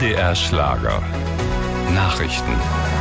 NDR Schlager. Nachrichten.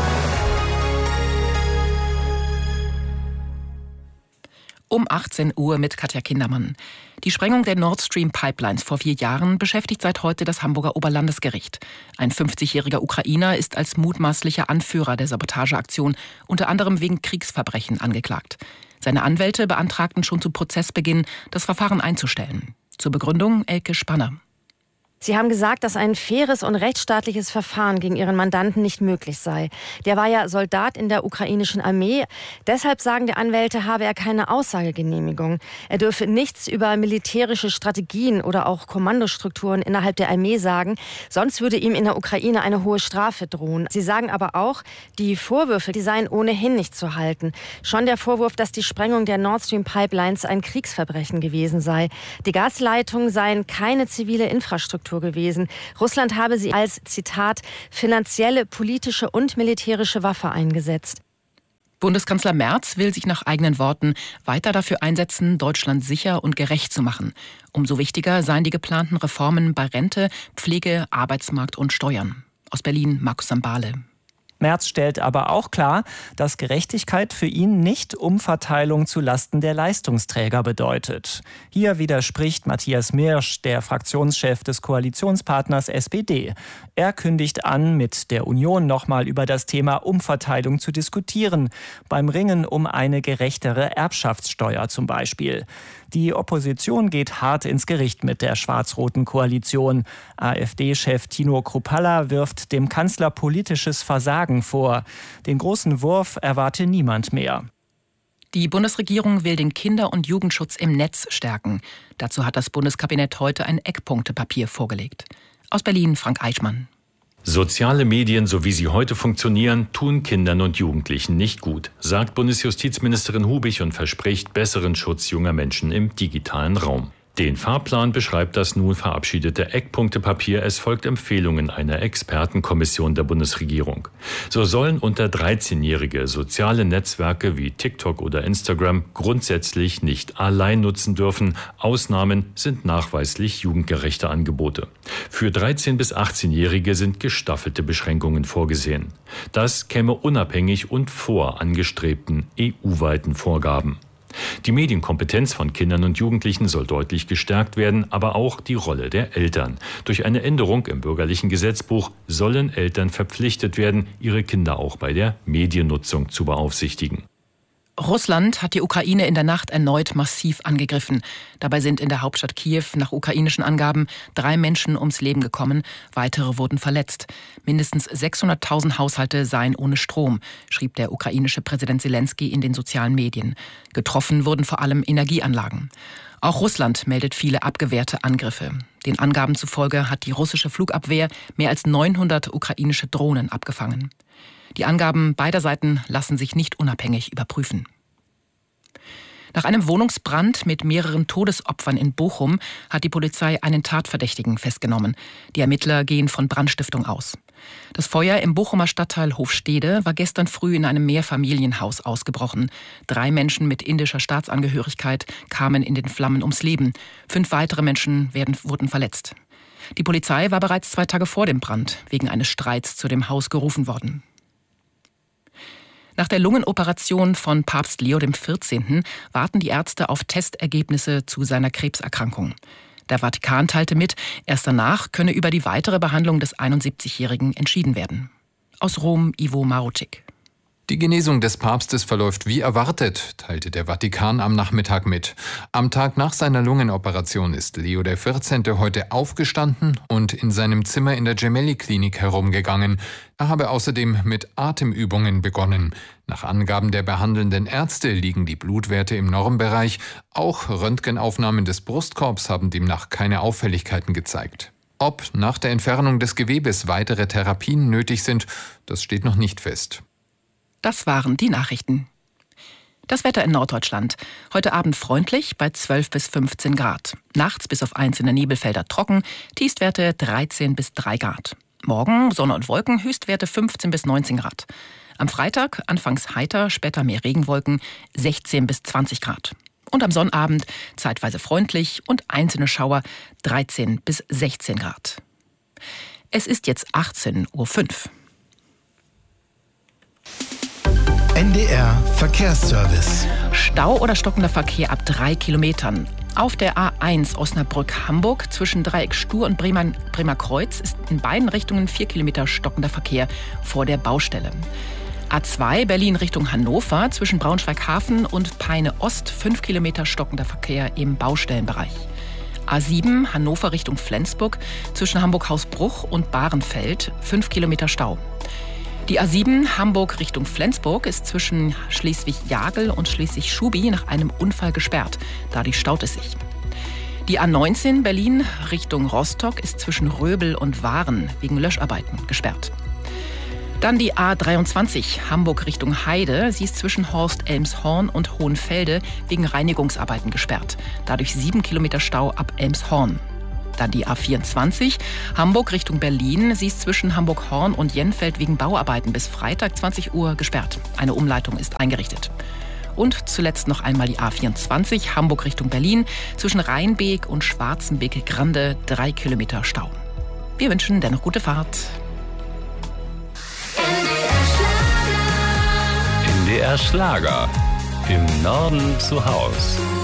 Um 18 Uhr mit Katja Kindermann. Die Sprengung der Nord Stream Pipelines vor 4 Jahren beschäftigt seit heute das Hamburger Oberlandesgericht. Ein 50-jähriger Ukrainer ist als mutmaßlicher Anführer der Sabotageaktion unter anderem wegen Kriegsverbrechen angeklagt. Seine Anwälte beantragten schon zu Prozessbeginn, das Verfahren einzustellen. Zur Begründung Elke Spanner. Sie haben gesagt, dass ein faires und rechtsstaatliches Verfahren gegen Ihren Mandanten nicht möglich sei. Der war ja Soldat in der ukrainischen Armee. Deshalb sagen die Anwälte, habe er keine Aussagegenehmigung. Er dürfe nichts über militärische Strategien oder auch Kommandostrukturen innerhalb der Armee sagen. Sonst würde ihm in der Ukraine eine hohe Strafe drohen. Sie sagen aber auch, die Vorwürfe, die seien ohnehin nicht zu halten. Schon der Vorwurf, dass die Sprengung der Nord Stream Pipelines ein Kriegsverbrechen gewesen sei. Die Gasleitungen seien keine zivile Infrastruktur gewesen. Russland habe sie als, Zitat, finanzielle, politische und militärische Waffe eingesetzt. Bundeskanzler Merz will sich nach eigenen Worten weiter dafür einsetzen, Deutschland sicher und gerecht zu machen. Umso wichtiger seien die geplanten Reformen bei Rente, Pflege, Arbeitsmarkt und Steuern. Aus Berlin, Markus Sambale. Merz stellt aber auch klar, dass Gerechtigkeit für ihn nicht Umverteilung zu Lasten der Leistungsträger bedeutet. Hier widerspricht Matthias Mirsch, der Fraktionschef des Koalitionspartners SPD. Er kündigt an, mit der Union nochmal über das Thema Umverteilung zu diskutieren, beim Ringen um eine gerechtere Erbschaftssteuer zum Beispiel. Die Opposition geht hart ins Gericht mit der schwarz-roten Koalition. AfD-Chef Tino Kruppalla wirft dem Kanzler politisches Versagen vor. Den großen Wurf erwarte niemand mehr. Die Bundesregierung will den Kinder- und Jugendschutz im Netz stärken. Dazu hat das Bundeskabinett heute ein Eckpunktepapier vorgelegt. Aus Berlin, Frank Eichmann. Soziale Medien, so wie sie heute funktionieren, tun Kindern und Jugendlichen nicht gut, sagt Bundesjustizministerin Hubich und verspricht besseren Schutz junger Menschen im digitalen Raum. Den Fahrplan beschreibt das nun verabschiedete Eckpunktepapier. Es folgt Empfehlungen einer Expertenkommission der Bundesregierung. So sollen unter 13-Jährige soziale Netzwerke wie TikTok oder Instagram grundsätzlich nicht allein nutzen dürfen. Ausnahmen sind nachweislich jugendgerechte Angebote. Für 13- bis 18-Jährige sind gestaffelte Beschränkungen vorgesehen. Das käme unabhängig und vor angestrebten EU-weiten Vorgaben. Die Medienkompetenz von Kindern und Jugendlichen soll deutlich gestärkt werden, aber auch die Rolle der Eltern. Durch eine Änderung im bürgerlichen Gesetzbuch sollen Eltern verpflichtet werden, ihre Kinder auch bei der Mediennutzung zu beaufsichtigen. Russland hat die Ukraine in der Nacht erneut massiv angegriffen. Dabei sind in der Hauptstadt Kiew nach ukrainischen Angaben 3 Menschen ums Leben gekommen, weitere wurden verletzt. Mindestens 600.000 Haushalte seien ohne Strom, schrieb der ukrainische Präsident Zelensky in den sozialen Medien. Getroffen wurden vor allem Energieanlagen. Auch Russland meldet viele abgewehrte Angriffe. Den Angaben zufolge hat die russische Flugabwehr mehr als 900 ukrainische Drohnen abgefangen. Die Angaben beider Seiten lassen sich nicht unabhängig überprüfen. Nach einem Wohnungsbrand mit mehreren Todesopfern in Bochum hat die Polizei einen Tatverdächtigen festgenommen. Die Ermittler gehen von Brandstiftung aus. Das Feuer im Bochumer Stadtteil Hofstede war gestern früh in einem Mehrfamilienhaus ausgebrochen. 3 Menschen mit indischer Staatsangehörigkeit kamen in den Flammen ums Leben. 5 weitere Menschen wurden verletzt. Die Polizei war bereits 2 Tage vor dem Brand wegen eines Streits zu dem Haus gerufen worden. Nach der Lungenoperation von Papst Leo XIV. Warten die Ärzte auf Testergebnisse zu seiner Krebserkrankung. Der Vatikan teilte mit, erst danach könne über die weitere Behandlung des 71-Jährigen entschieden werden. Aus Rom, Ivo Marucic. Die Genesung des Papstes verläuft wie erwartet, teilte der Vatikan am Nachmittag mit. Am Tag nach seiner Lungenoperation ist Leo XIV. Heute aufgestanden und in seinem Zimmer in der Gemelli-Klinik herumgegangen. Er habe außerdem mit Atemübungen begonnen. Nach Angaben der behandelnden Ärzte liegen die Blutwerte im Normbereich. Auch Röntgenaufnahmen des Brustkorbs haben demnach keine Auffälligkeiten gezeigt. Ob nach der Entfernung des Gewebes weitere Therapien nötig sind, das steht noch nicht fest. Das waren die Nachrichten. Das Wetter in Norddeutschland. Heute Abend freundlich bei 12 bis 15 Grad. Nachts bis auf einzelne Nebelfelder trocken, Tiefstwerte 13 bis 3 Grad. Morgen Sonne und Wolken, Höchstwerte 15 bis 19 Grad. Am Freitag anfangs heiter, später mehr Regenwolken, 16 bis 20 Grad. Und am Sonnabend zeitweise freundlich und einzelne Schauer, 13 bis 16 Grad. Es ist jetzt 18:05 Uhr. NDR Verkehrsservice. Stau oder stockender Verkehr ab 3 Kilometern. Auf der A1 Osnabrück-Hamburg zwischen Dreieck Stur und Bremer Kreuz ist in beiden Richtungen 4 Kilometer stockender Verkehr vor der Baustelle. A2 Berlin Richtung Hannover zwischen Braunschweig-Hafen und Peine Ost 5 Kilometer stockender Verkehr im Baustellenbereich. A7 Hannover Richtung Flensburg zwischen Hamburg-Hausbruch und Bahrenfeld 5 Kilometer Stau. Die A7 Hamburg Richtung Flensburg ist zwischen Schleswig-Jagel und Schleswig-Schubi nach einem Unfall gesperrt. Dadurch staut es sich. Die A19 Berlin Richtung Rostock ist zwischen Röbel und Waren wegen Löscharbeiten gesperrt. Dann die A23 Hamburg Richtung Heide. Sie ist zwischen Horst-Elmshorn und Hohenfelde wegen Reinigungsarbeiten gesperrt. Dadurch 7 Kilometer Stau ab Elmshorn. Dann die A24 Hamburg Richtung Berlin. Sie ist zwischen Hamburg-Horn und Jenfeld wegen Bauarbeiten bis Freitag 20 Uhr gesperrt. Eine Umleitung ist eingerichtet. Und zuletzt noch einmal die A24 Hamburg Richtung Berlin. Zwischen Rheinbeek und Schwarzenbeek-Grande 3 Kilometer Stau. Wir wünschen dennoch gute Fahrt. NDR Schlager. Im Norden zu Haus.